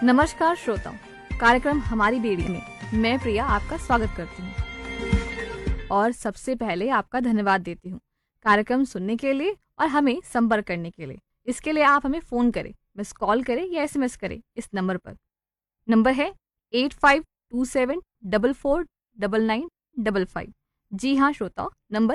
नमस्कार श्रोताओं, कार्यक्रम हमारी बेड़ी में मैं प्रिया आपका स्वागत करती हूँ और सबसे पहले आपका धन्यवाद देती हूँ कार्यक्रम सुनने के लिए और हमें संपर्क करने के लिए। इसके लिए आप हमें फ़ोन करें, मिस कॉल करें या SMS करें इस नंबर पर। नंबर है 8527449955। जी हाँ श्रोताओं, नंबर